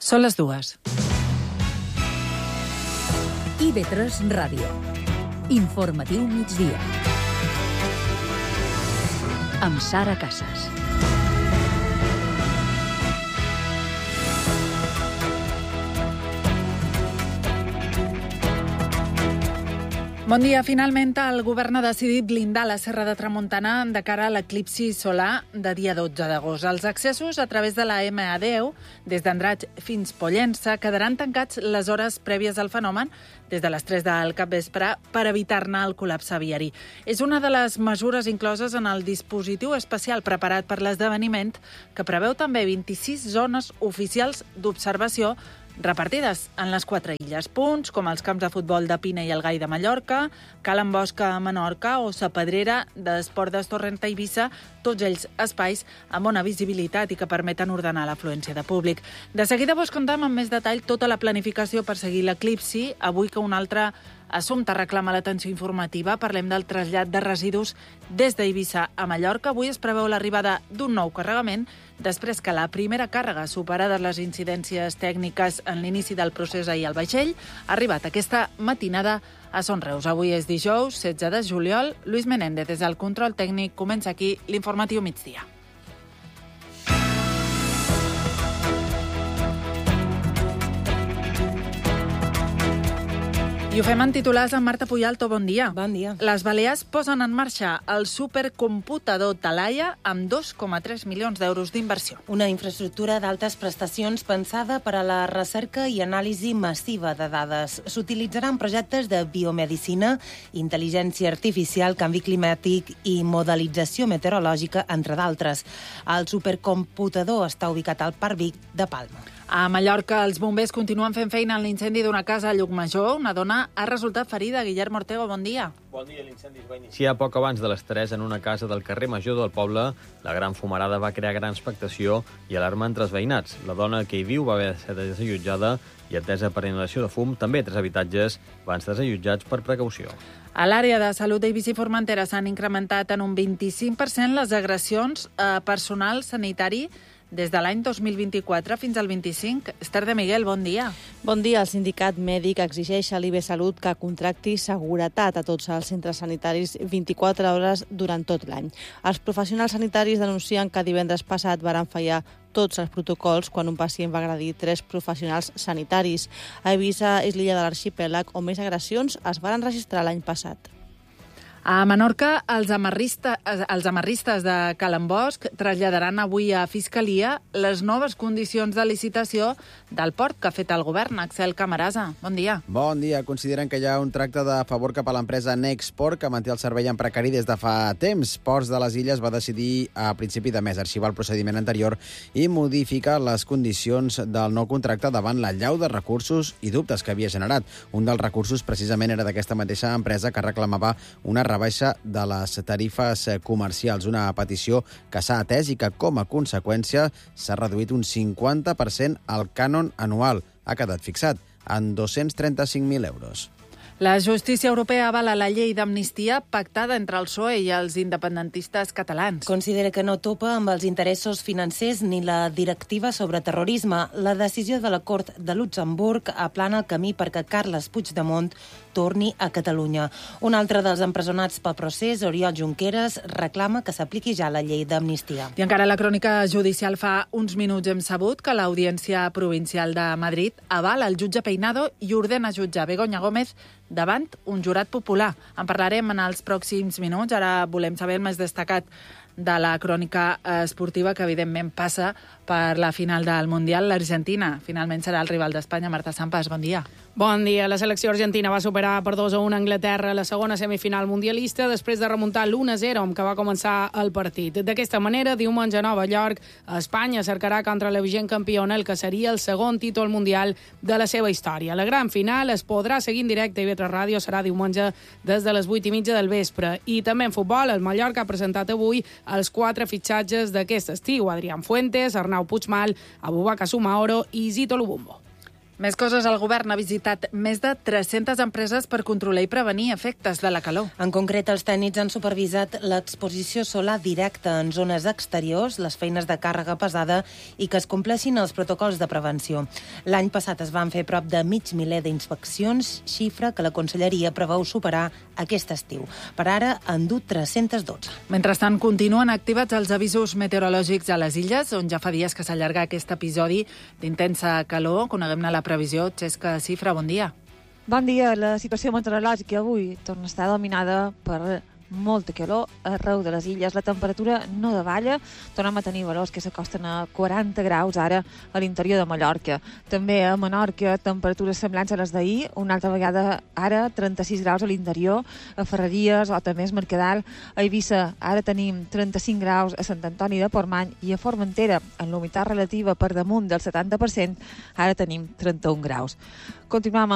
Són les 2. IB3 Ràdio. Informatiu migdia. Amb Sara Casas. Bon dia. Finalment, el govern ha decidit blindar la Serra de Tramuntana de cara a l'eclipsi solar de dia 12 d'agost. Els accessos a través de la MA10, des d'Andratx fins Pollença, quedaran tancats les hores prèvies al fenomen, des de les 3 del capvespre, per evitar-ne el col·lapse viari. És una de les mesures incloses en el dispositiu especial preparat per l'esdeveniment, que preveu també 26 zones oficials d'observació repartides en les 4 illes. Punts com els camps de futbol de Pina i el Gai de Mallorca, Cala Ambosca a Menorca o Sa Pedrera d'Esport d'Estorrent a Eivissa, tots ells espais amb bona visibilitat i que permeten ordenar l'afluència de públic. De seguida vos contem amb més detall tota la planificació per seguir l'eclipsi. Avui que un altre assumpte reclama l'atenció informativa, parlem del trasllat de residus des d'Eivissa a Mallorca. Avui es preveu l'arribada d'un nou carregament, després que la primera càrrega, superades les incidències tècniques en l'inici del procés ahir al vaixell, ha arribat aquesta matinada a Son Reus. Avui és dijous, 16 de juliol. Luis Menéndez, des del control tècnic, comença aquí l'informatiu migdia. I ho fem en titulars amb Marta Puyalto. Bon dia. Bon dia. Les Balears posen en marxa el supercomputador Talaia amb 2,3 milions d'euros d'inversió. Una infraestructura d'altes prestacions pensada per a la recerca i anàlisi massiva de dades. S'utilitzarà en projectes de biomedicina, intel·ligència artificial, canvi climàtic i modelització meteorològica, entre d'altres. El supercomputador està ubicat al Parc Vic de Palma. A Mallorca, els bombers continuen fent feina en l'incendi d'una casa a Llucmajor. Una dona ha resultat ferida. Guillermo Ortego, bon dia. Bon dia. L'incendi es va iniciar poc abans de les 3 en una casa del carrer Major del poble. La gran fumarada va crear gran expectació i alarma entre els veïnats. La dona que hi viu va haver de ser desallotjada i, atesa per inhalació de fum, també 3 habitatges van ser desallotjats per precaució. A l'àrea de salut d'Eivissa i Formentera s'han incrementat en un 25% les agressions a personal sanitari des de l'any 2024 fins al 25. Esther de Miguel, bon dia. Bon dia. El sindicat mèdic exigeix a l'IB Salut que contracti seguretat a tots els centres sanitaris 24 hores durant tot l'any. Els professionals sanitaris denuncien que divendres passat varen fallar tots els protocols quan un pacient va agredir 3 professionals sanitaris. A Eivissa és l'illa de l'arxipèlag on més agressions es varen registrar l'any passat. A Menorca, els amarristes de Cala Ambosc traslladaran avui a Fiscalia les noves condicions de licitació del port que ha fet el govern. Axel Camarasa, bon dia. Bon dia. Consideren que hi ha un tracte de favor cap a l'empresa Nexport, que manté el servei en precari des de fa temps. Ports de les Illes va decidir a principi de mes arxivar el procediment anterior i modificar les condicions del nou contracte davant la llau de recursos i dubtes que havia generat. Un dels recursos precisament era d'aquesta mateixa empresa, que reclamava una rebaixa de les tarifes comercials, una petició que s'ha atès i que, com a conseqüència, s'ha reduït un 50% el cànon anual. Ha quedat fixat en 235.000 euros. La justícia europea avala la llei d'amnistia pactada entre el PSOE i els independentistes catalans. Considera que no topa amb els interessos financers ni la directiva sobre terrorisme. La decisió de la Cort de Luxemburg aplana el camí perquè Carles Puigdemont torni a Catalunya. Un altre dels empresonats pel procés, Oriol Junqueras, reclama que s'apliqui ja la llei d'amnistia. I encara a la crònica judicial, fa uns minuts hem sabut que l'Audiència Provincial de Madrid avala el jutge Peinado i ordena jutjar Begoña Gómez davant un jurat popular. En parlarem en els pròxims minuts. Ara volem saber el més destacat de la crònica esportiva, que evidentment passa per la final del Mundial. L'Argentina finalment serà el rival d'Espanya. Marta Sampas, bon dia. Bon dia. La selecció argentina va superar per 2-1 a Anglaterra a la segona semifinal mundialista després de remuntar l'1-0 amb què va començar el partit. D'aquesta manera, diumenge a Nova York, Espanya cercarà contra la vigent campiona el que seria el segon títol mundial de la seva història. La gran final es podrà seguir en directe a IB3 Ràdio, serà diumenge des de les 8:30 del vespre. I també en futbol, el Mallorca ha presentat avui els 4 fitxatges d'aquest estiu: Adrián Fuentes, Arnau Puigmal, Abubakar Soumaoro i Zito Lubumbo. Més coses, el govern ha visitat més de 300 empreses per controlar i prevenir efectes de la calor. En concret, els tècnics han supervisat l'exposició solar directa en zones exteriors, les feines de càrrega pesada i que es compleixin els protocols de prevenció. L'any passat es van fer prop de 500 d'inspeccions, xifra que la Conselleria preveu superar aquest estiu. Per ara han dut 312. Mentrestant, continuen activats els avisos meteorològics a les illes, on ja fa dies que s'allarga aquest episodi d'intensa calor. Coneguem-ne la previsió. Xesca Cifra, bon dia. Bon dia. La situació meteorològica avui torna a estar dominada per molta calor arreu de les illes. La temperatura no davalla. Tornem a tenir valors que s'acosten a 40 graus ara a l'interior de Mallorca. També a Menorca, temperatures semblants a les d'ahir. Una altra vegada ara 36 graus a l'interior, a Ferreries o també a Mercadal. A Eivissa ara tenim 35 graus, a Sant Antoni de Portmany i a Formentera, en la humitat relativa per damunt del 70%, ara tenim 31 graus. Continuem